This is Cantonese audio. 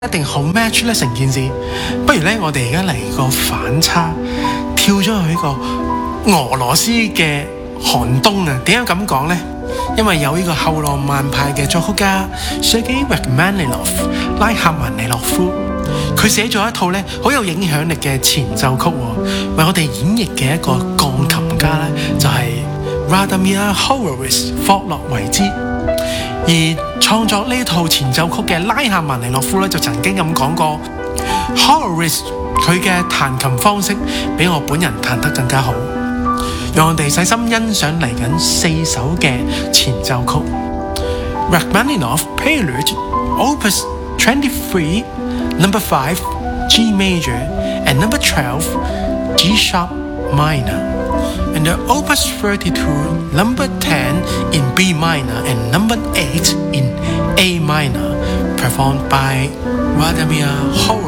一定好 match 咧成件事。不如咧，我哋而家嚟個反差，跳咗去呢個俄羅斯嘅寒冬啊！點解咁講呢？因為有呢個後浪漫派嘅作曲家 Sergei Rachmaninoff 拉赫曼尼諾夫，佢寫咗一套咧好有影響力嘅前奏曲，為我哋演繹嘅一個鋼琴家咧就係 Radomir Horowitz 霍洛維茲。而創作呢套前奏曲嘅拉赫曼尼諾夫咧就曾經咁講過 ，Horowitz 佢嘅彈琴方式比我本人彈得更加好。讓我哋細心欣賞嚟緊4首嘅前奏曲 Rachmaninoff Prelude Opus 23 Number 5 G Major and Number 12 G Sharp Minor and the Opus 32 Number 10 in B Minor and Number 8 in A Minor performed by Radomir Horowitz